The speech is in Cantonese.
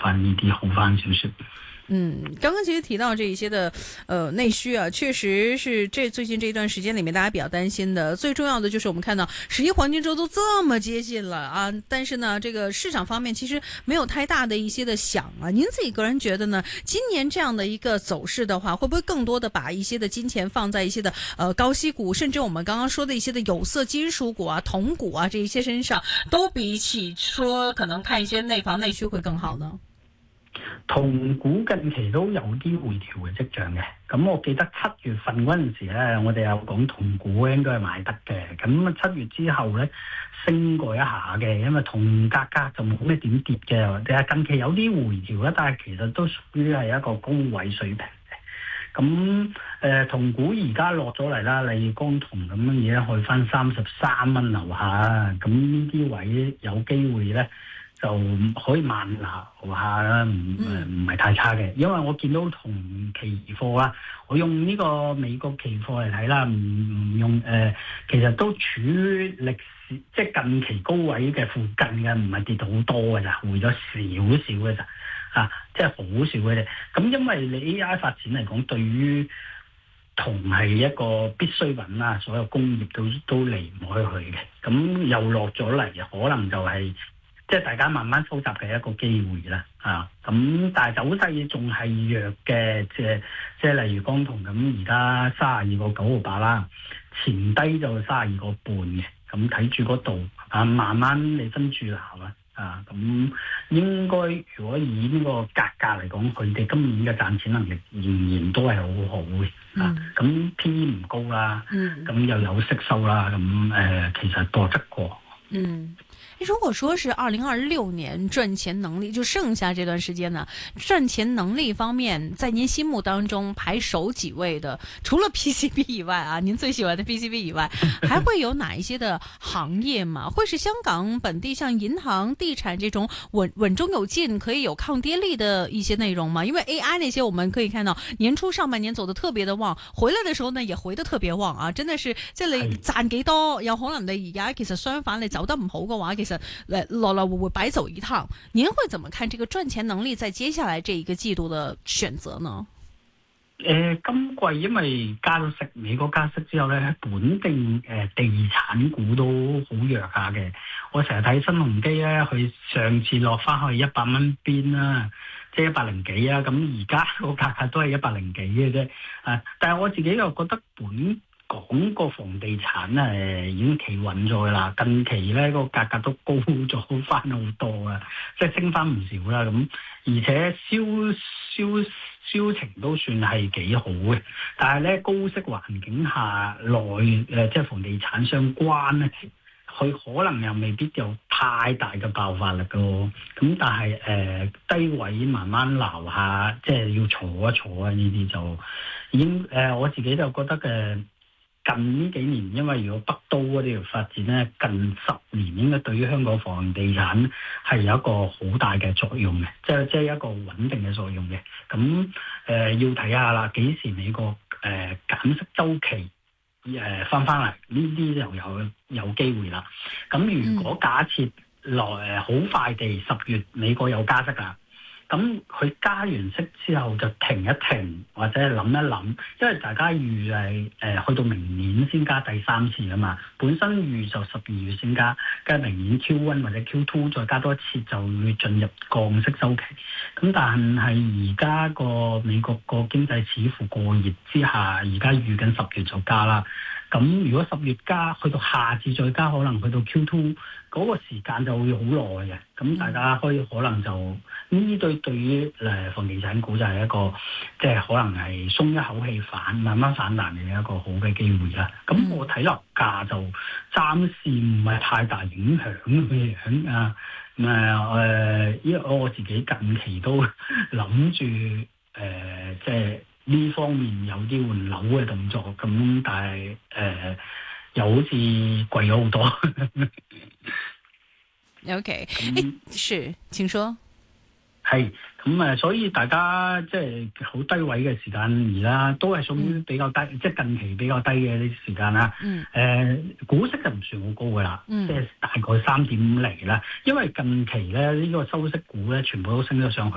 翻呢啲好翻少少。 刚刚其实提到这一些的内需啊，确实是最近这一段时间里面大家比较担心的。最重要的就是我们看到11黄金周都这么接近了啊，但是呢，这个市场方面其实没有太大的一些的想啊。您自己个人觉得呢？今年这样的一个走势的话，会不会更多的把一些的金钱放在一些的高息股，甚至我们刚刚说的一些的有色金属股啊、铜股啊这一些身上，都比起说可能看一些内房内需會更好呢？ 銅股近期都有啲回調嘅跡象嘅，咁我記得7月份嗰陣時咧，我哋有講銅股應該係買得嘅，咁7月之後咧升過一下嘅，因為銅價格就冇咩點跌嘅，但係近期有啲回調啦，但係其實都屬於係一個高位水平嘅。咁銅股而家落咗嚟啦，麗光銅咁樣而家去翻33蚊樓下，咁呢啲位有機會咧。就可以慢留下啦，唔係太差嘅，因為我見到同期貨啦，我用呢個美國期貨嚟睇啦，唔用其實都處於歷史即係近期高位嘅附近嘅，唔係跌到好多嘅咋，回咗少少嘅咋，即係好少嘅啫。咁因為你 AI 發展嚟講，對於銅係一個必需品啦，所有工業都離唔開去嘅，咁又落咗嚟，可能就係。即係大家慢慢收集嘅一個機會啦，咁但係走勢仲係弱嘅，即係例如光銅咁，而家32.968啦，前低就32.5嘅，咁睇住嗰度慢慢你分住鬧啦，咁應該如果以呢個格嚟講，佢哋今年嘅賺錢能力仍然都係好好嘅，咁 P/E 唔高啦，咁又有息收啦，咁其實多得過。 如果說是2026年賺錢能力，就剩下這段時間呢，賺錢能力方面，在您心目當中排首幾位的，除了 PCB 以外啊，您最喜歡的 PCB 以外，還會有哪一些的行業嗎？會是香港本地像銀行、地產這種穩中有進，可以有抗跌力的一些內容嗎？因為 AI 那些我們可以看到年初上半年走得特別的旺，回來的時候呢也回得特別旺啊，真的是即係你賺幾多，有可能你而家其實相反你走得唔好嘅話，其實來回白走一趟，您會怎麼看這個賺錢能力在接下來這一個季度的選擇呢？ 今季因為加咗息，美國加息之後咧，本地地產股都好弱下嘅。我成日睇新鴻基咧，佢上次落翻去100蚊邊啦，即係100幾啊，咁而家個價格都係100幾嘅啫。但係我自己又覺得本港個房地產已經企穩咗㗎啦，近期咧個價格都高咗翻好多啊，即係升翻唔少啦。咁而且銷情都算係幾好嘅，但係咧高息環境下內即係房地產相關咧，佢可能又未必有太大嘅爆發力咯。咁但係低位慢慢留下，即係要坐一坐啊！呢啲就已經我自己就覺得近呢幾年，因為如果北都嗰條發展咧，近10年應該對於香港房地產係有一個好大嘅作用嘅，即係一個穩定嘅作用嘅。咁要睇下啦，幾時美國減息周期翻嚟，呢啲就有機會啦。咁如果假設來好快地10月美國有加息啦。咁佢加完息之後就停一停，或者諗一諗，因為大家預係去到明年先加第3次啊嘛。本身預就12月先加，跟住明年 Q1 或者 Q2 再加多一次就會進入降息週期。咁但係而家個美國個經濟似乎過熱之下，而家預緊10月就加啦。咁如果10月加，去到夏至再加，可能去到 Q2 嗰個時間就會好耐嘅。咁大家可能就呢對於房地產股就係一個即係可能係鬆一口氣慢慢反彈嘅一個好嘅機會啦。咁我睇樓價就暫時唔係太大影響啊。因為我自己近期都諗住即係呢方面有啲換樓嘅動作，咁但係又好似貴咗好多。 OK，是，請說。 係咁所以大家即係好低位嘅時間，而家都係屬於比較低，即係近期比較低嘅啲時間啦。股息就唔算好高㗎啦，即係大概3.5厘啦。因為近期咧呢個收息股咧全部都升咗上去。